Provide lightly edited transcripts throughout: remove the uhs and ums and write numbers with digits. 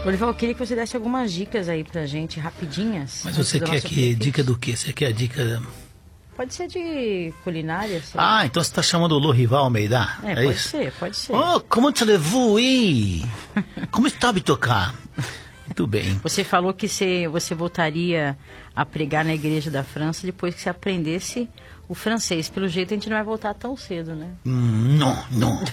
Lorival, eu queria que você desse algumas dicas aí pra gente, rapidinhas. Mas você quer que dica do quê? Você quer a dica... Pode ser de culinária. Sei. Ah, então você está chamando o Lorival Almeida? É pode ser, pode ser. Oh, como te levou aí? Como está, tocar? Muito bem. Você falou que você voltaria a pregar na igreja da França depois que você aprendesse o francês. Pelo jeito, a gente não vai voltar tão cedo, né? Não, não.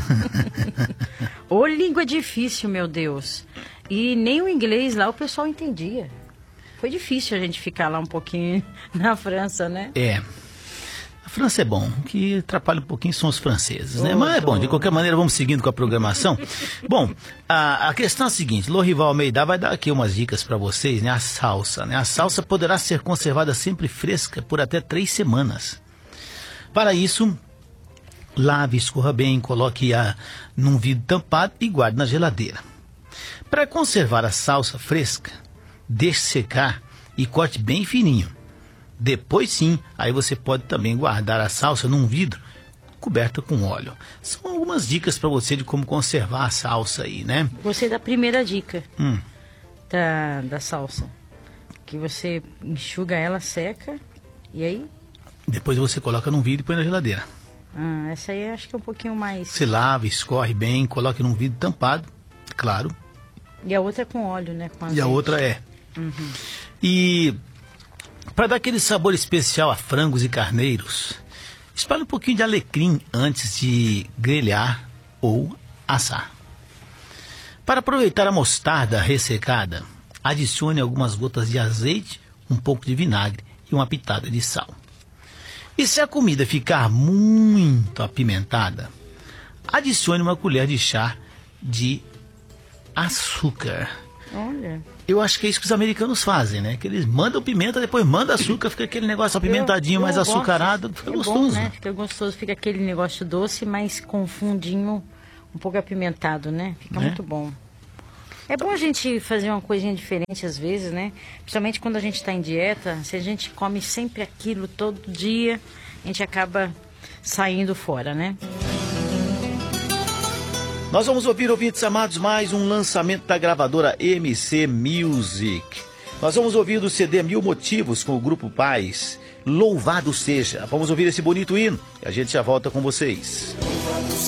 Ô, língua difícil, meu Deus. E nem o inglês lá o pessoal entendia. Foi difícil a gente ficar lá um pouquinho na França, né? É. A França é bom, o que atrapalha um pouquinho são os franceses, né? Mas é bom, de qualquer maneira vamos seguindo com a programação. Bom, a questão é a seguinte, Lorival Almeida vai dar aqui umas dicas para vocês, né? A salsa, né? A salsa poderá ser conservada sempre fresca por até 3 semanas. Para isso, lave, escorra bem, coloque-a num vidro tampado e guarde na geladeira. Para conservar a salsa fresca, deixe secar e corte bem fininho. Depois sim, aí você pode também guardar a salsa num vidro coberta com óleo. São algumas dicas para você de como conservar a salsa aí, né? Gostei da primeira dica da salsa. Que você enxuga ela, seca e aí... Depois você coloca num vidro e põe na geladeira. Essa aí acho que é um pouquinho mais... Você lava, escorre bem, coloque num vidro tampado, claro. E a outra é com óleo, né? Com e a outra é. Uhum. E para dar aquele sabor especial a frangos e carneiros, espalhe um pouquinho de alecrim antes de grelhar ou assar. Para aproveitar a mostarda ressecada, adicione algumas gotas de azeite, um pouco de vinagre e uma pitada de sal. E se a comida ficar muito apimentada, adicione uma colher de chá de açúcar. Olha. Eu acho que é isso que os americanos fazem, né? Que eles mandam pimenta, depois mandam açúcar, fica aquele negócio apimentadinho, mais açucarado, fica gostoso. Bom, né? Fica gostoso, fica aquele negócio doce, mas com fundinho um pouco apimentado, né? Fica muito bom. É bom a gente fazer uma coisinha diferente às vezes, né? Principalmente quando a gente está em dieta, se a gente come sempre aquilo todo dia, a gente acaba saindo fora, né? Nós vamos ouvir, ouvintes amados, mais um lançamento da gravadora MC Music. Nós vamos ouvir do CD Mil Motivos com o Grupo Paz. Louvado seja. Vamos ouvir esse bonito hino e a gente já volta com vocês.